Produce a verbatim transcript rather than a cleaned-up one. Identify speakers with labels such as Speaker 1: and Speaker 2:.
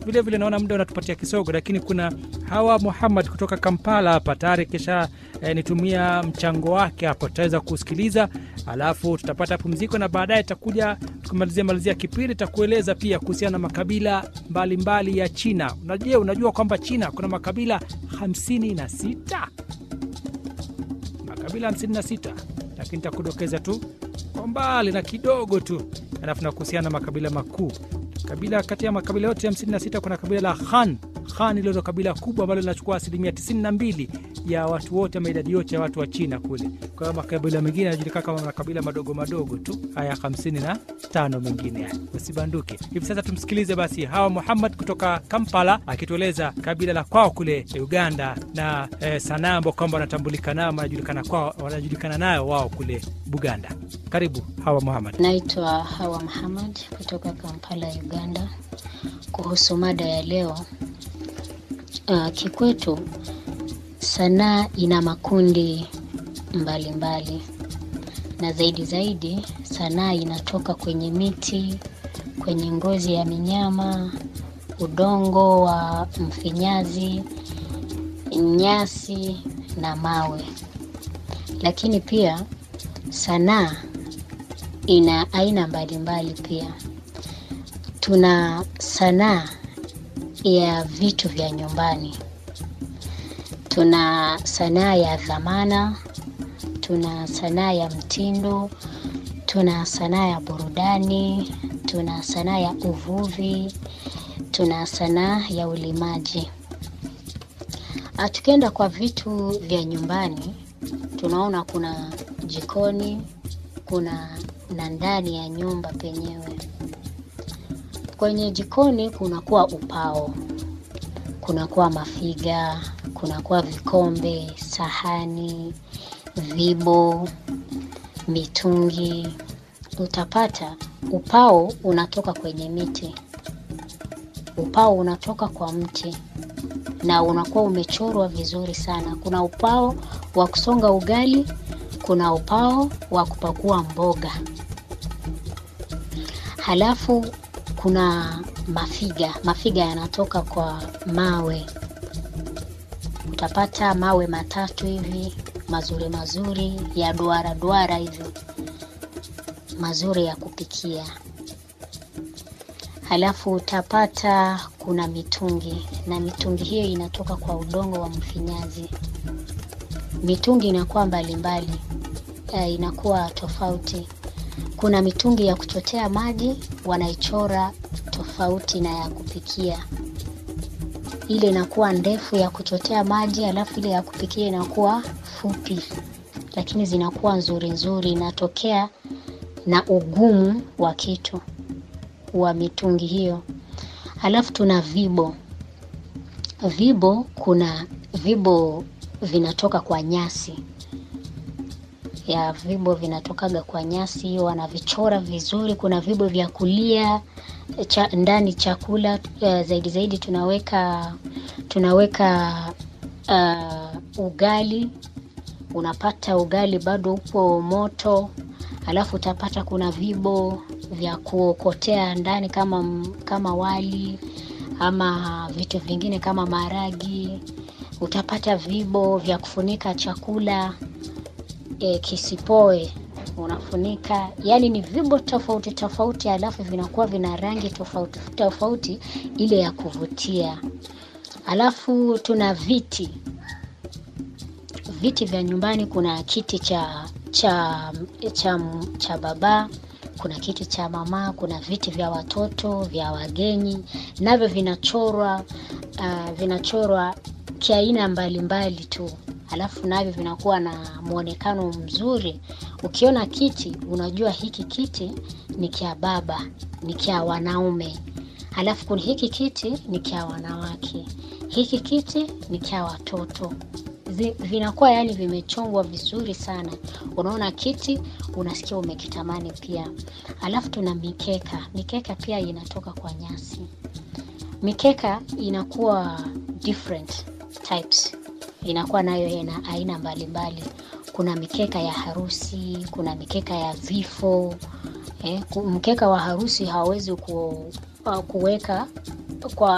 Speaker 1: vile vile naona muda unatupatia kisogo, lakini kuna Hawa Muhammad kutoka Kampala hapa tayari kisha eh, nitumia mchango wake hapo, tutaweza kusikiliza alafu tutapata pumziko na baadaye tutakuja tukumalizia malizia kipindi takueleza pia kuhusiana na makabila mbalimbali mbali ya China. Unajua unajua kwamba China kuna makabila hamsini na sita. Makabila hamsini na sita, lakini nitakudokeza tu kwa mbali na kidogo tu. Alafu na kuhusiana na makabila makuu. Kabila kati ya makabila yote hamsini na sita kuna kabila la Han. Han hilo ndo kabila kubwa ambalo linachukua asilimia tisini na mbili ya watu wote ama idadi yote ya watu wa China kule. Kwa hiyo makabila mengine yanajulikana kama makabila madogo madogo tu. Haya hamsini na tano mengine haya. Usibanduke. Hivi sasa tumsikilize basi Hawa Muhammad kutoka Kampala akitueleza kabila la kwao kule Uganda na eh, sanaa ambayo kwamba wanatambulika nayo wanajulikana kwao wanajulikana nayo wao kule Buganda. Karibu Hawa Muhammad.
Speaker 2: Naitwa Hawa Muhammad kutoka Kampala, Uganda. Kuhusu mada ya leo, uh, kikwetu sanaa ina makundi mbalimbali mbali. Na zaidi zaidi sanaa inatoka kwenye miti, kwenye ngozi ya minyama, udongo wa mfinyazi, nyasi na mawe. Lakini pia sanaa ina aina mbalimbali pia. Tuna sanaa ya vitu vya nyumbani. Tuna sanaa ya dhamana, tuna sanaa ya mtindo, tuna sanaa ya burudani, tuna sanaa ya uvuvi, tuna sanaa ya ulimaji. Tukienda kwa vitu vya nyumbani, tunaona kuna jikoni, kuna na ndani ya nyumba penyewe. Kwenye jikoni kuna kuwa upao, kuna kuwa mafiga, kuna kuwa vikombe, sahani, vibo, mitungi. Utapata upao unatoka kwenye miti. Upao unatoka kwa mti na unakuwa umechorwa vizuri sana. Kuna upao wa kusonga ugali, kuna upao wa kupakua mboga. Halafu kuna mafiga. Mafiga yanatoka kwa mawe. Utapata mawe matatu hivi, mazuri mazuri, ya duara duara hivi, mazuri ya kupikia. Halafu utapata kuna mitungi, na mitungi hiyo inatoka kwa udongo wa mfinyazi. Mitungi inakuwa mbalimbali, mbali, inakuwa tofauti. Kuna mitungi ya kuchotea maji, wanaichora tofauti na ya kupikia. Ile inakuwa ndefu ya kuchotea maji, alafu ile ya kupikia inakuwa fupi. Lakini zinakuwa nzuri nzuri, inatokea na ugumu wa kitu wa mitungi hiyo. Alafu tuna vibo. Vibo, kuna vibo vinatoka kwa nyasi. Ya vibo vinatokaga kwa nyasi, wanavichora vizuri. Kuna vibo vya kulia cha, ndani chakula, uh, zaidi zaidi tunaweka tunaweka uh, ugali. Unapata ugali bado upo moto. Alafu utapata kuna vibo vya kuokotea ndani kama kama wali ama vitu vingine kama maharagi. Utapata vibo vya kufunika chakula e, kisipoe, unafunika. Yani ni vibo tofauti tofauti, alafu vinakuwa vina rangi tofauti tofauti ile ya kuvutia. Alafu tuna viti. Viti vya nyumbani, kuna kiti cha cha cha, cha baba, kuna kiti cha mama, kuna viti vya watoto, vya wageni, navyo vinachorwa uh, vinachorwa kiaina mbalimbali tu. Alafu navyo vinakuwa na muonekano mzuri. Ukiona kiti unajua hiki kiti ni kia baba, ni kia wanaume. Alafu kuna hiki kiti ni kia wanawake. Hiki kiti ni kia watoto. Vinakuwa yani vimechongwa vizuri sana. Unaona kiti unasikia umekitamani pia. Alafu tuna mikeka. Mikeka pia inatoka kwa nyasi. Mikeka inakuwa different types. Inakuwa nayo ina aina mbalimbali. Kuna mikeka ya harusi, kuna mikeka ya vifo. Eh, mkeka wa harusi hawezi ku, uh, kuweka kwa